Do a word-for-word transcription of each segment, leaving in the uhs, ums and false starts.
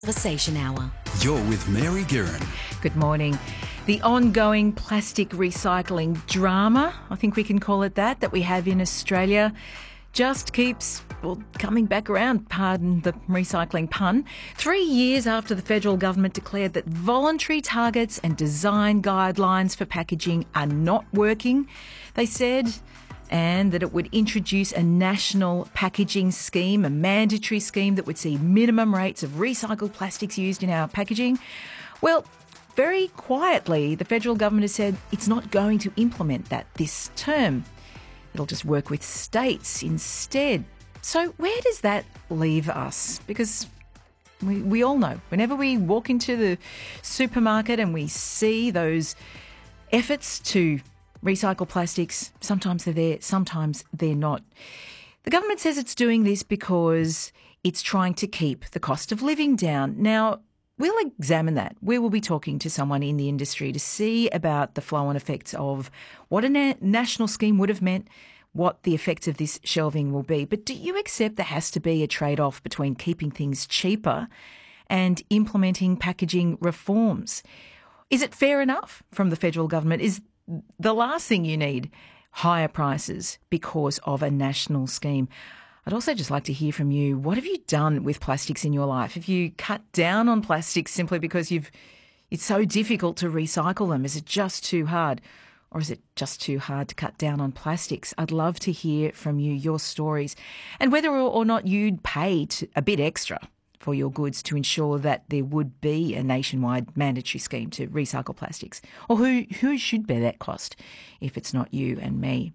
Conversation Hour. You're with Mary Guerin. Good morning. The ongoing plastic recycling drama, I think we can call it that, that we have in Australia just keeps, well, coming back around, pardon the recycling pun. Three years after the federal government declared that voluntary targets and design guidelines for packaging are not working, they said, and that it would introduce a national packaging scheme, a mandatory scheme that would see minimum rates of recycled plastics used in our packaging. Well, very quietly, the federal government has said it's not going to implement that this term. It'll just work with states instead. So where does that leave us? Because we, we all know, whenever we walk into the supermarket and we see those efforts to recycle plastics, sometimes they're there, sometimes they're not. The government says it's doing this because it's trying to keep the cost of living down. Now, we'll examine that. We will be talking to someone in the industry to see about the flow-on effects of what a na- national scheme would have meant, what the effects of this shelving will be. But do you accept there has to be a trade-off between keeping things cheaper and implementing packaging reforms? Is it fair enough from the federal government? Is the last thing you need higher prices because of a national scheme? I'd also just like to hear from you. What have you done with plastics in your life? Have you cut down on plastics simply because you've it's so difficult to recycle them? Is it just too hard? Or is it just too hard to cut down on plastics? I'd love to hear from you, your stories, and whether or not you'd pay to, a bit extra for your goods to ensure that there would be a nationwide mandatory scheme to recycle plastics. Or who, who should bear that cost if it's not you and me?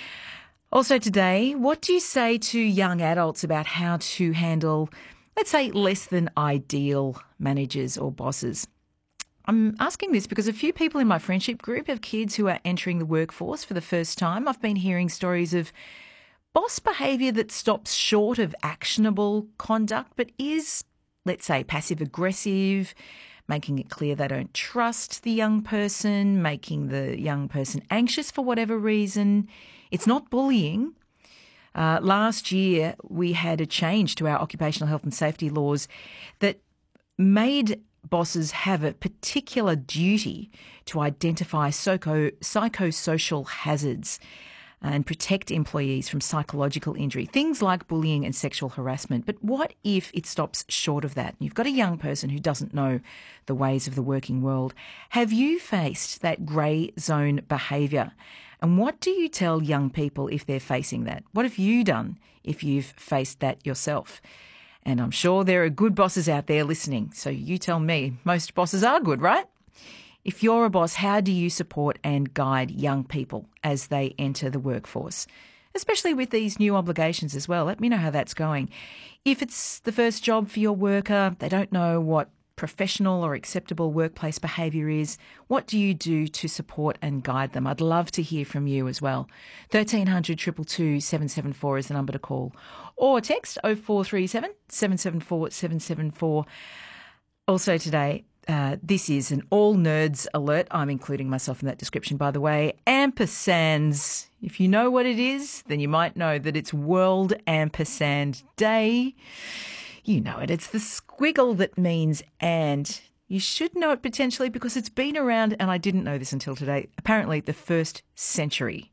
Also today, what do you say to young adults about how to handle, let's say, less than ideal managers or bosses? I'm asking this because a few people in my friendship group have kids who are entering the workforce for the first time. I've been hearing stories of boss behaviour that stops short of actionable conduct but is, let's say, passive-aggressive, making it clear they don't trust the young person, making the young person anxious for whatever reason. It's not bullying. Uh, last year, we had a change to our occupational health and safety laws that made bosses have a particular duty to identify psycho, psychosocial hazards and protect employees from psychological injury, things like bullying and sexual harassment. But what if it stops short of that? You've got a young person who doesn't know the ways of the working world. Have you faced that grey zone behaviour? And what do you tell young people if they're facing that? What have you done if you've faced that yourself? And I'm sure there are good bosses out there listening. So you tell me, most bosses are good, right? If you're a boss, how do you support and guide young people as they enter the workforce? Especially with these new obligations as well. Let me know how that's going. If it's the first job for your worker, they don't know what professional or acceptable workplace behaviour is, what do you do to support and guide them? I'd love to hear from you as well. thirteen hundred, two two two, seven seven four is the number to call. Or text oh four three seven, seven seven four, seven seven four. Also today, Uh, this is an all nerds alert. I'm including myself in that description, by the way. Ampersands. If you know what it is, then you might know that it's World Ampersand Day. You know it. It's the squiggle that means and. You should know it potentially because it's been around, and I didn't know this until today, apparently the first century.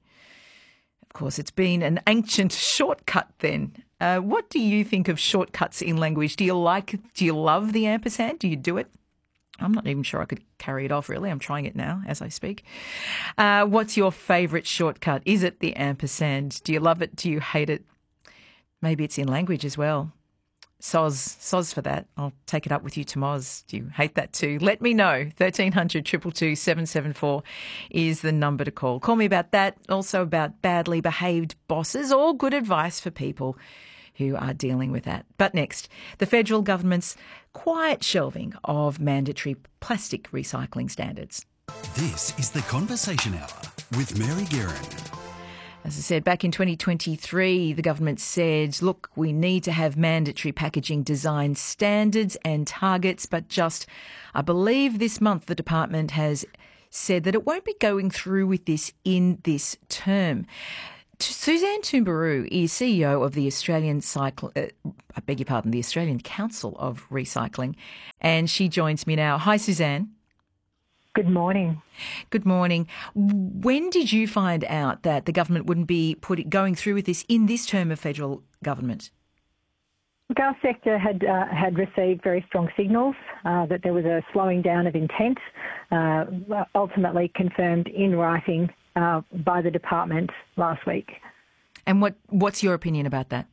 Of course, it's been an ancient shortcut then. Uh, what do you think of shortcuts in language? Do you like, do you love the ampersand? Do you do it? I'm not even sure I could carry it off, really. I'm trying it now as I speak. Uh, what's your favourite shortcut? Is it the ampersand? Do you love it? Do you hate it? Maybe it's in language as well. Soz, soz for that. I'll take it up with you to Moz. Do you hate that too? Let me know. thirteen hundred, two two two, seven seven four is the number to call. Call me about that. Also about badly behaved bosses or good advice for people who are dealing with that. But next, the federal government's quiet shelving of mandatory plastic recycling standards. This is the Conversation Hour with Mary Guerin. As I said, back in twenty twenty-three, the government said, look, we need to have mandatory packaging design standards and targets, but just, I believe this month the department has said that it won't be going through with this in this term. Suzanne Toombaroo is C E O of the Australian Cycle, uh, I beg your pardon, the Australian Council of Recycling, and she joins me now. Hi, Suzanne. Good morning. Good morning. When did you find out that the government wouldn't be put, going through with this in this term of federal government? Look, our sector had uh, had received very strong signals uh, that there was a slowing down of intent, uh, ultimately confirmed in writing uh, by the department last week. And what what's your opinion about that?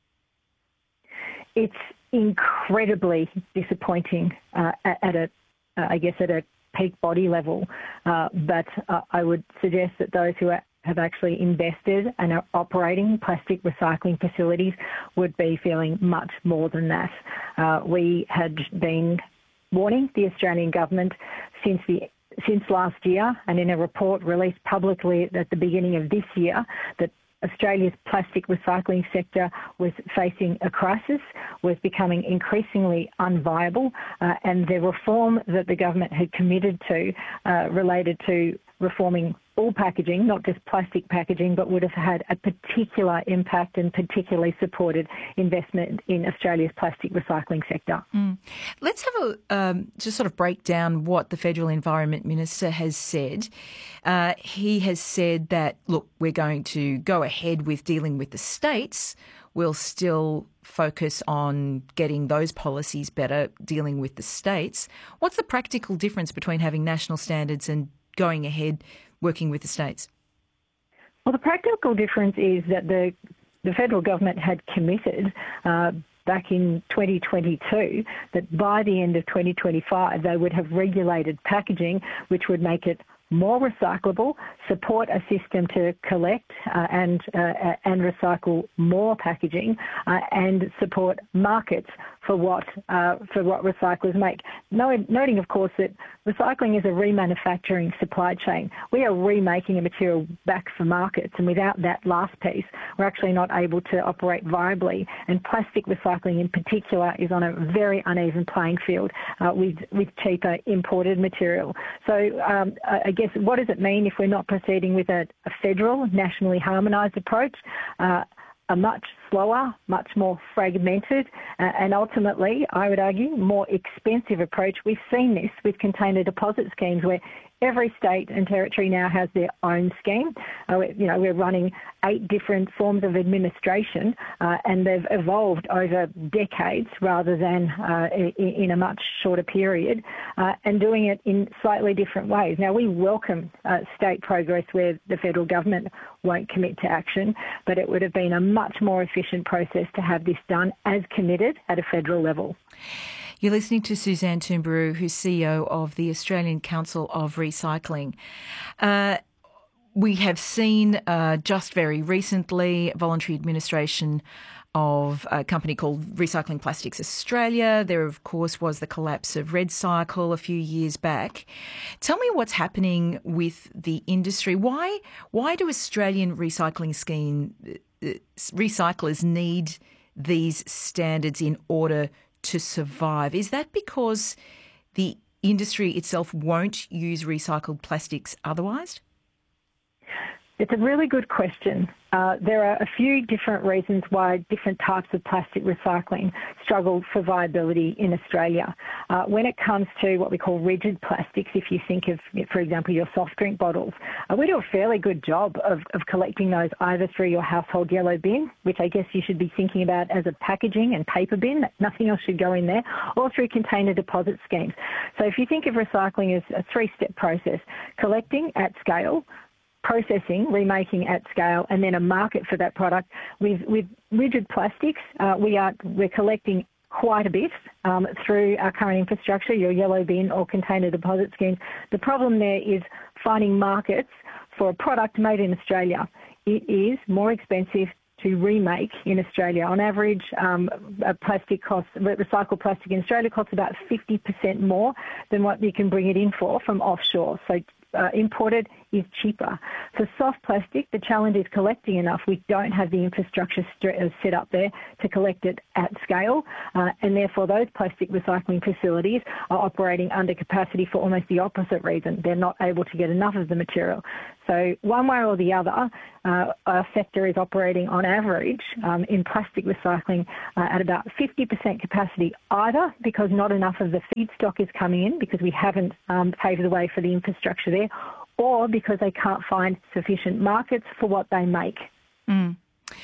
It's incredibly disappointing uh, at, at a, uh, I guess, at a peak body level, uh, but uh, I would suggest that those who are have actually invested and are operating plastic recycling facilities would be feeling much more than that. Uh, we had been warning the Australian government since the since last year, and in a report released publicly at the beginning of this year, that Australia's plastic recycling sector was facing a crisis, was becoming increasingly unviable, uh, and the reform that the government had committed to uh, related to reforming all packaging, not just plastic packaging, but would have had a particular impact and particularly supported investment in Australia's plastic recycling sector. Mm. Let's have a um, just sort of break down what the Federal Environment Minister has said. Uh, he has said that, look, we're going to go ahead with dealing with the states. We'll still focus on getting those policies better, dealing with the states. What's the practical difference between having national standards and going ahead working with the states? Well, the practical difference is that the the federal government had committed uh, back in twenty twenty-two that by the end of twenty twenty-five they would have regulated packaging, which would make it more recyclable, support a system to collect uh, and uh, and recycle more packaging, uh, and support markets for what uh, for what recyclers make. Noting, of course, that recycling is a remanufacturing supply chain. We are remaking a material back for markets, and without that last piece, we're actually not able to operate viably. And plastic recycling, in particular, is on a very uneven playing field uh, with with cheaper imported material. So, um, I guess, what does it mean if we're not proceeding with a, a federal, nationally harmonised approach? Uh, a much slower, much more fragmented, uh, and ultimately, I would argue, more expensive approach. We've seen this with container deposit schemes where every state and territory now has their own scheme. Uh, you know, we're running eight different forms of administration, uh, and they've evolved over decades rather than uh, in, in a much shorter period, uh, and doing it in slightly different ways. Now, we welcome uh, state progress where the federal government won't commit to action, but it would have been a much more efficient process to have this done as committed at a federal level. You're listening to Suzanne Toombaroo, who's C E O of the Australian Council of Recycling. Uh, we have seen uh, just very recently voluntary administration of a company called Recycling Plastics Australia. There, of course, was the collapse of RedCycle a few years back. Tell me what's happening with the industry. Why, why do Australian recycling scheme uh, recyclers need these standards in order to survive? Is that because the industry itself won't use recycled plastics otherwise? It's a really good question. Uh, there are a few different reasons why different types of plastic recycling struggle for viability in Australia. Uh, when it comes to what we call rigid plastics, if you think of, for example, your soft drink bottles, uh, we do a fairly good job of, of collecting those either through your household yellow bin, which I guess you should be thinking about as a packaging and paper bin, nothing else should go in there, or through container deposit schemes. So if you think of recycling as a three-step process, collecting at scale, processing, remaking at scale, and then a market for that product. With with rigid plastics, uh, we are we're collecting quite a bit um, through our current infrastructure, your yellow bin or container deposit schemes. The problem there is finding markets for a product made in Australia. It is more expensive to remake in Australia. On average, um, a plastic costs, recycled plastic in Australia costs about fifty percent more than what you can bring it in for from offshore. So uh, imported is cheaper. For soft plastic, the challenge is collecting enough. We don't have the infrastructure st- set up there to collect it at scale, uh, and therefore those plastic recycling facilities are operating under capacity for almost the opposite reason. They're not able to get enough of the material. So one way or the other, uh, our sector is operating on average um, in plastic recycling uh, at about fifty percent capacity, either because not enough of the feedstock is coming in because we haven't um, paved the way for the infrastructure there, or because they can't find sufficient markets for what they make. Mm.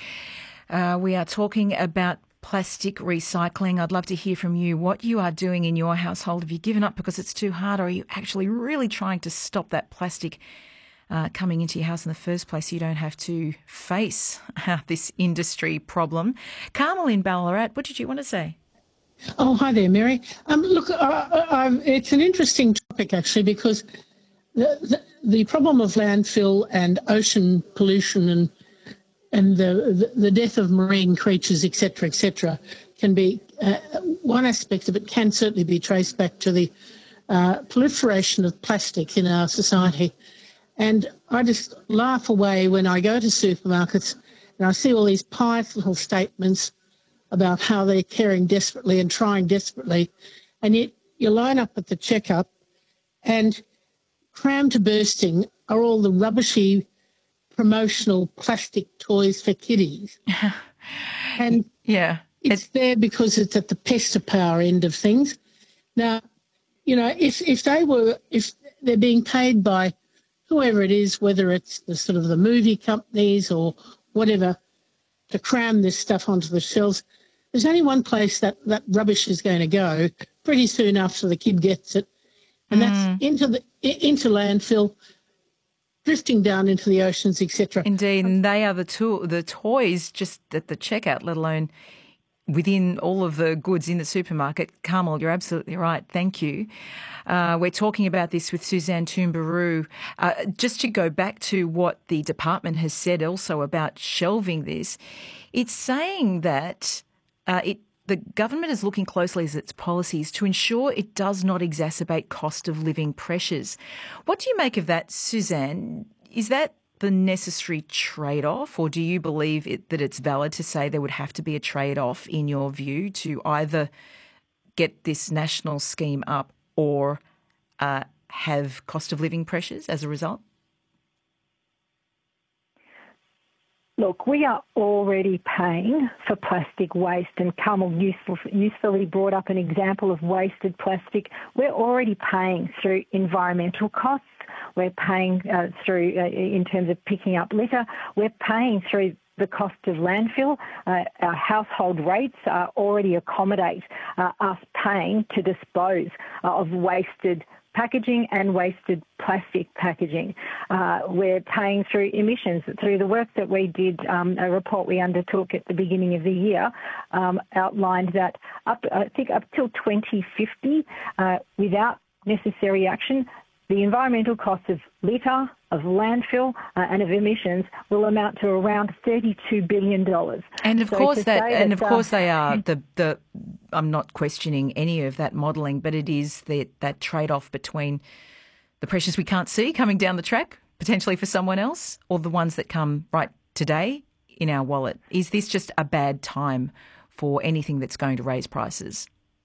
Uh, we are talking about plastic recycling. I'd love to hear from you what you are doing in your household. Have you given up because it's too hard, or are you actually really trying to stop that plastic uh, coming into your house in the first place so you don't have to face uh, this industry problem? Carmel in Ballarat, what did you want to say? Oh, hi there, Mary. Um, look, uh, uh, it's an interesting topic, actually, because the, the, the problem of landfill and ocean pollution and and the, the, the death of marine creatures, et cetera, et cetera, can be, uh, one aspect of it can certainly be traced back to the uh, proliferation of plastic in our society. And I just laugh away when I go to supermarkets and I see all these pious little statements about how they're caring desperately and trying desperately, and yet you line up at the checkup and crammed to bursting are all the rubbishy promotional plastic toys for kiddies. And yeah, it's there because it's at the pester power end of things. Now, you know, if if they were, if they're being paid by whoever it is, whether it's the sort of the movie companies or whatever, to cram this stuff onto the shelves, there's only one place that that rubbish is going to go pretty soon after the kid gets it, and mm. that's into the into landfill, drifting down into the oceans, et cetera. Indeed, and they are the tool, the toys just at the checkout, let alone within all of the goods in the supermarket. Carmel, you're absolutely right. Thank you. Uh, we're talking about this with Suzanne Toombaroo. Uh, just to go back to what the department has said also about shelving this, it's saying that uh, it the government is looking closely at its policies to ensure it does not exacerbate cost of living pressures. What do you make of that, Suzanne? Is that the necessary trade-off, or do you believe it, that it's valid to say there would have to be a trade-off, in your view, to either get this national scheme up or uh, have cost of living pressures as a result? Look, we are already paying for plastic waste, and Carmel useful, usefully brought up an example of wasted plastic. We're already paying through environmental costs. We're paying uh, through, uh, in terms of picking up litter, we're paying through the cost of landfill. Uh, our household rates uh, already accommodate uh, us paying to dispose uh, of wasted packaging and wasted plastic packaging. Uh, we're paying through emissions. Through the work that we did, um, a report we undertook at the beginning of the year um, outlined that up, I think up till twenty fifty, uh, without necessary action, the environmental costs of litter, of landfill uh, and of emissions will amount to around thirty-two billion dollars. And of so course that, and that, of uh, course they are the the. I'm not questioning any of that modelling, but it is the, that trade-off between the pressures we can't see coming down the track, potentially for someone else, or the ones that come right today in our wallet. Is this just a bad time for anything that's going to raise prices?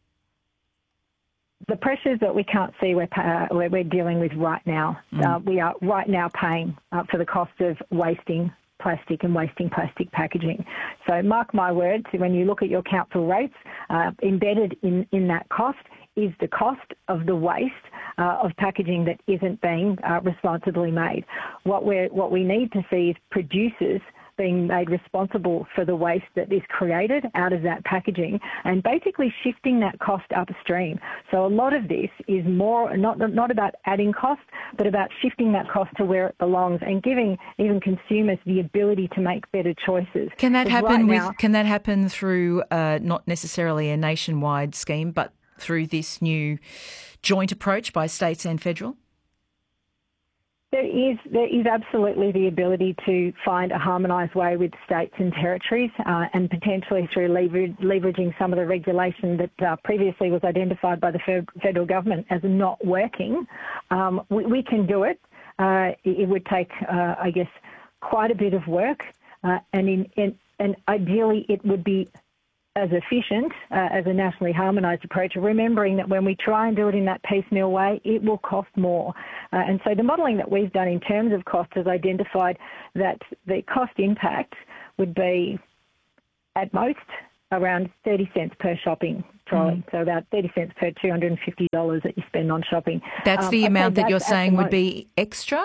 The pressures that we can't see we're, uh, we're dealing with right now. Mm. Uh, we are right now paying uh, for the cost of wasting plastic and wasting plastic packaging. So mark my words, when you look at your council rates, uh, embedded in, in that cost is the cost of the waste uh, of packaging that isn't being uh, responsibly made. What, we're, what we need to see is producers being made responsible for the waste that is created out of that packaging and basically shifting that cost upstream. So a lot of this is more not not about adding cost, but about shifting that cost to where it belongs and giving even consumers the ability to make better choices. Can that happen right with? Now, can that happen through uh, not necessarily a nationwide scheme, but through this new joint approach by states and federal? There is there is absolutely the ability to find a harmonised way with states and territories uh, and potentially through lever- leveraging some of the regulation that uh, previously was identified by the federal government as not working. Um, we, we can do it. uh, it, it would take, uh, I guess, quite a bit of work, uh, and in, in and ideally it would be as efficient uh, as a nationally harmonised approach, remembering that when we try and do it in that piecemeal way, it will cost more. Uh, and so the modelling that we've done in terms of cost has identified that the cost impact would be at most around thirty cents per shopping trolley, mm. so about thirty cents per two hundred fifty dollars that you spend on shopping. That's um, the amount that you're saying would most. be extra?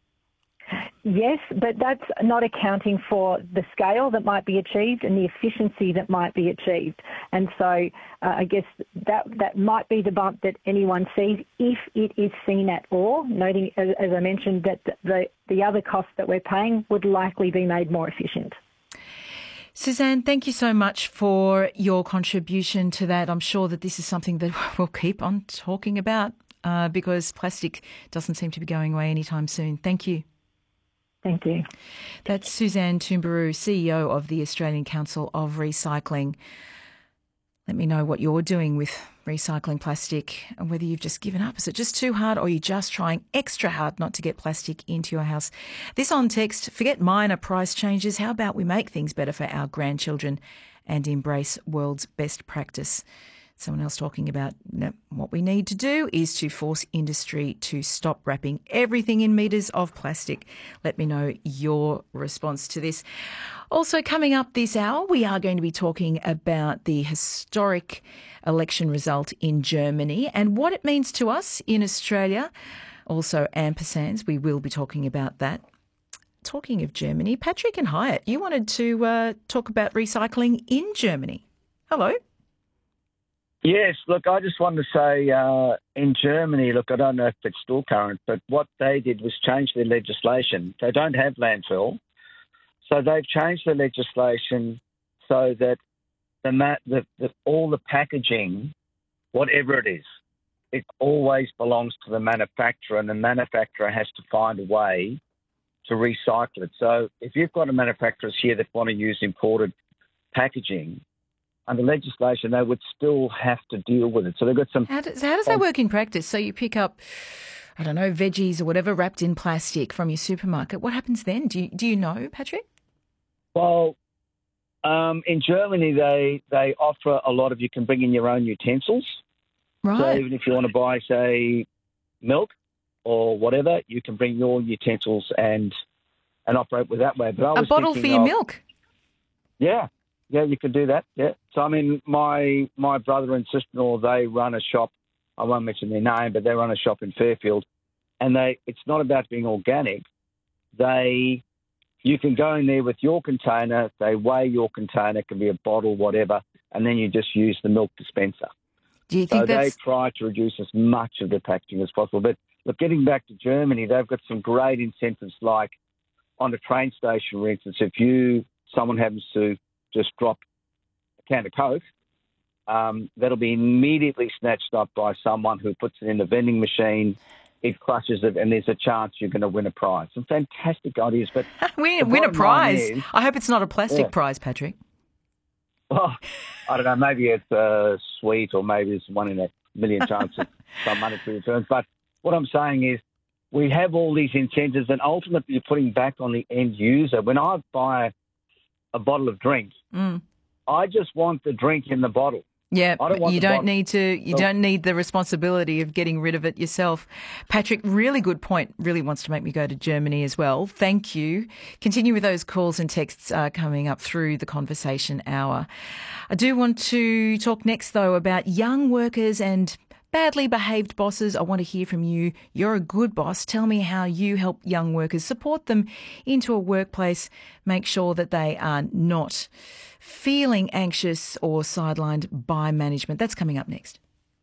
Yes, but that's not accounting for the scale that might be achieved and the efficiency that might be achieved. And so uh, I guess that that might be the bump that anyone sees if it is seen at all, noting, as, as I mentioned, that the, the other costs that we're paying would likely be made more efficient. Suzanne, thank you so much for your contribution to that. I'm sure that this is something that we'll keep on talking about uh, because plastic doesn't seem to be going away anytime soon. Thank you. Thank you. That's Suzanne Toombaroo, C E O of the Australian Council of Recycling. Let me know what you're doing with recycling plastic and whether you've just given up. Is it just too hard or are you just trying extra hard not to get plastic into your house? This on text, forget minor price changes. How about we make things better for our grandchildren and embrace world's best practice? Someone else talking about you know, what we need to do is to force industry to stop wrapping everything in metres of plastic. Let me know your response to this. Also coming up this hour, we are going to be talking about the historic election result in Germany and what it means to us in Australia. Also ampersands, we will be talking about that. Talking of Germany, Patrick and Hyatt, you wanted to uh, talk about recycling in Germany. Hello. Yes, look, I just wanted to say uh, in Germany, look, I don't know if it's still current, but what they did was change their legislation. They don't have landfill, so they've changed the legislation so that the, ma- the, the all the packaging, whatever it is, it always belongs to the manufacturer, and the manufacturer has to find a way to recycle it. So if you've got a manufacturers here that want to use imported packaging, under legislation, they would still have to deal with it. So they've got some... How does, how does that work in practice? So you pick up, I don't know, veggies or whatever wrapped in plastic from your supermarket. What happens then? Do you, do you know, Patrick? Well, um, in Germany, they, they offer a lot of... You can bring in your own utensils. Right. So even if you want to buy, say, milk or whatever, you can bring your utensils and and operate with that way. But I was a bottle for your of, milk? Yeah. Yeah, you can do that, yeah. So, I mean, my my brother and sister-in-law, they run a shop. I won't mention their name, but they run a shop in Fairfield. And they it's not about being organic. They, you can go in there with your container. They weigh your container. It can be a bottle, whatever, and then you just use the milk dispenser. Do you think so that's... they try to reduce as much of the packaging as possible. But, look, getting back to Germany, they've got some great incentives, like on the train station, for instance, if you someone happens to just drop a can of Coke, um, that'll be immediately snatched up by someone who puts it in the vending machine, it crushes it, and there's a chance you're going to win a prize. Some fantastic ideas. But win, win a prize? Is, I hope it's not a plastic yeah. prize, Patrick. Well, I don't know, maybe it's uh, sweet or maybe it's one in a million chance of some monetary returns. But what I'm saying is we have all these incentives and ultimately you're putting back on the end user. When I buy a bottle of drink, mm. I just want the drink in the bottle. Yeah, I don't want you the don't bottle. need to. You so, don't need the responsibility of getting rid of it yourself. Patrick, really good point. Really wants to make me go to Germany as well. Thank you. Continue with those calls and texts uh, coming up through the conversation hour. I do want to talk next though about young workers and badly behaved bosses. I want to hear from you. You're a good boss. Tell me how you help young workers, support them into a workplace, make sure that they are not feeling anxious or sidelined by management. That's coming up next.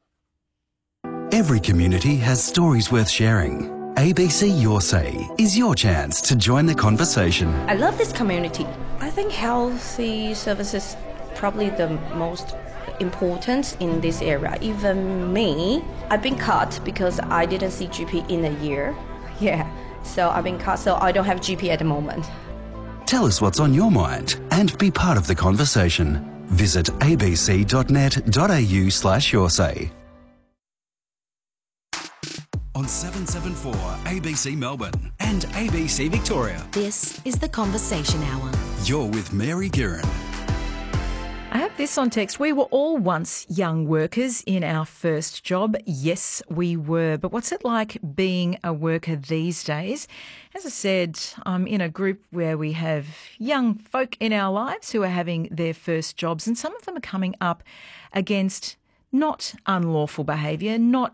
Every community has stories worth sharing. A B C Your Say is your chance to join the conversation. I love this community. I think healthy services probably the most important in this area. Even me, I've been cut because I didn't see G P in a year. Yeah, so I've been cut, so I don't have G P at the moment. Tell us what's on your mind and be part of the conversation. Visit abc.net.au slash your say. on seven seven four A B C Melbourne and A B C Victoria. This is The Conversation Hour. You're with Mary Guerin. I have this on text. We were all once young workers in our first job. Yes, we were. But what's it like being a worker these days? As I said, I'm in a group where we have young folk in our lives who are having their first jobs, and some of them are coming up against not unlawful behaviour, not